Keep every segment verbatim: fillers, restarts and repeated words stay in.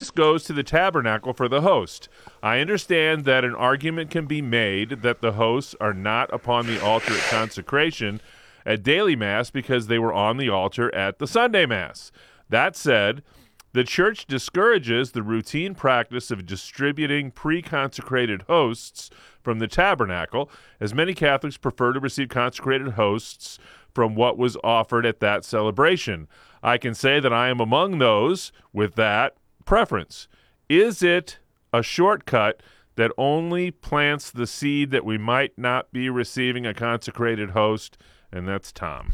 this goes to the tabernacle for the host. I understand that an argument can be made that the hosts are not upon the altar at consecration at daily Mass because they were on the altar at the Sunday Mass. That said, the Church discourages the routine practice of distributing pre-consecrated hosts from the tabernacle, as many Catholics prefer to receive consecrated hosts from what was offered at that celebration. I can say that I am among those with that preference. Is it a shortcut that only plants the seed that we might not be receiving a consecrated host? And that's Tom.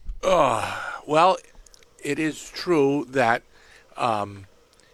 Uh, well, it is true that um,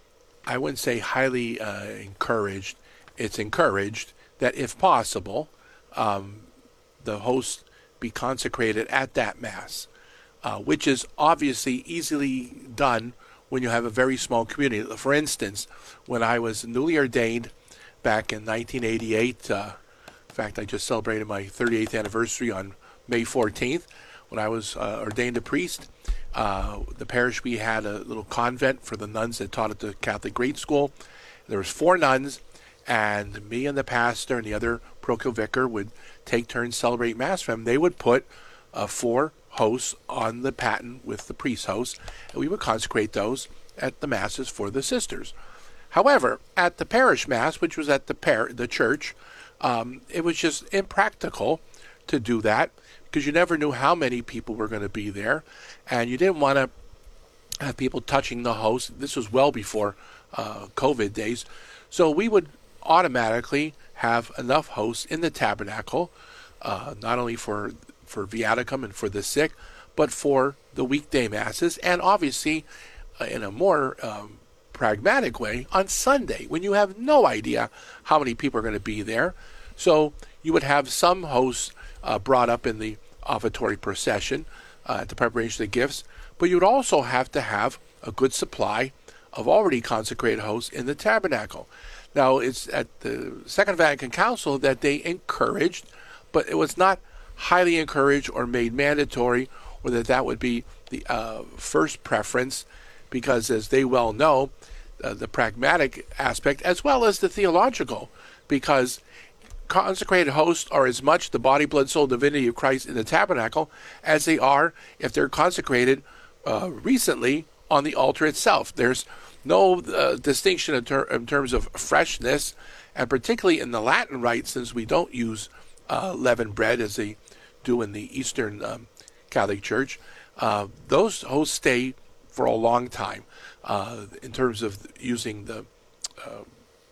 I wouldn't say highly uh, encouraged. It's encouraged that if possible, um, the host be consecrated at that Mass, uh, which is obviously easily done when you have a very small community. For instance, when I was newly ordained back in nineteen eighty-eight, uh, in fact, I just celebrated my thirty-eighth anniversary on May fourteenth. When I was uh, ordained a priest, uh, the parish, we had a little convent for the nuns that taught at the Catholic grade school. There was four nuns, and me and the pastor and the other parochial vicar would take turns celebrate Mass for them. They would put uh, four hosts on the paten with the priest hosts, and we would consecrate those at the Masses for the sisters. However, at the parish Mass, which was at the par- the church, um, it was just impractical to do that because you never knew how many people were going to be there, and you didn't want to have people touching the host. This was well before uh, COVID days. So we would automatically have enough hosts in the tabernacle, uh, not only for for viaticum and for the sick, but for the weekday Masses, and obviously uh, in a more um, pragmatic way on Sunday, when you have no idea how many people are going to be there. So you would have some hosts uh, brought up in the offertory procession uh, at the preparation of the gifts, but you would also have to have a good supply of already consecrated hosts in the tabernacle. Now, it's at the Second Vatican Council that they encouraged, but it was not highly encouraged or made mandatory, or that that would be the uh, first preference, because as they well know, uh, the pragmatic aspect as well as the theological, because consecrated hosts are as much the body, blood, soul, divinity of Christ in the tabernacle as they are if they're consecrated uh, recently on the altar itself. There's no uh, distinction in, ter- in terms of freshness, and particularly in the Latin rite, since we don't use uh, leavened bread as they do in the Eastern um, Catholic Church. Uh, those hosts stay for a long time uh, in terms of using the uh,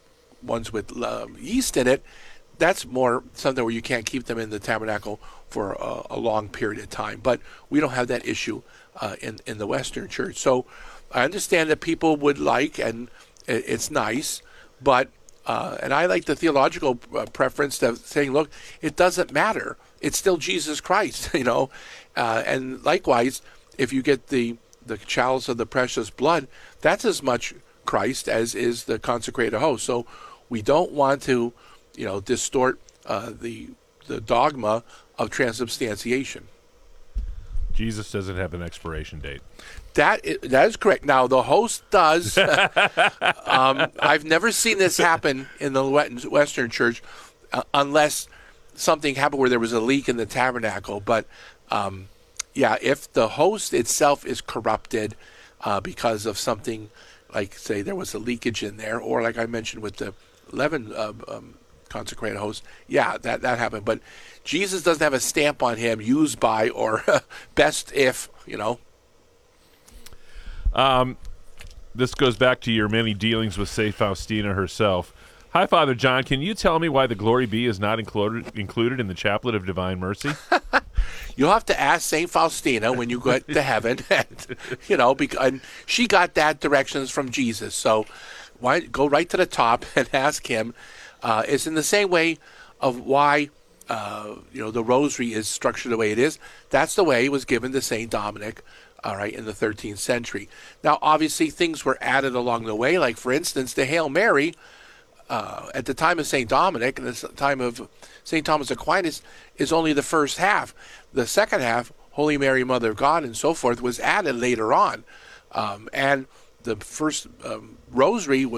ones with uh, yeast in it. That's more something where you can't keep them in the tabernacle for a, a long period of time. But we don't have that issue uh, in, in the Western Church. So I understand that people would like, and it, it's nice, but, uh, and I like the theological uh, preference of saying, look, it doesn't matter. It's still Jesus Christ, you know. Uh, and likewise, if you get the, the chalice of the precious blood, that's as much Christ as is the consecrated host. So we don't want to, you know, distort uh, the the dogma of transubstantiation. Jesus doesn't have an expiration date. That is, that is correct. Now, the host does. um, I've never seen this happen in the Western Church uh, unless something happened where there was a leak in the tabernacle. But, um, yeah, if the host itself is corrupted uh, because of something like, say, there was a leakage in there, or like I mentioned with the leaven uh, um, consecrated host, yeah, that, that happened. But Jesus doesn't have a stamp on him, used by or best if, you know. Um, this goes back to your many dealings with Saint Faustina herself. Hi, Father John. Can you tell me why the Glory Be is not included included in the Chaplet of Divine Mercy? You'll have to ask Saint Faustina when you get to heaven. And, you know, because and she got that directions from Jesus. So why go right to the top and ask him. Uh, it's in the same way of why uh, you know the Rosary is structured the way it is. That's the way it was given to Saint Dominic, all right, in the thirteenth century. Now, obviously, things were added along the way. Like, for instance, the Hail Mary uh, at the time of Saint Dominic and the time of Saint Thomas Aquinas is only the first half. The second half, Holy Mary, Mother of God, and so forth, was added later on. Um, and the first um, Rosary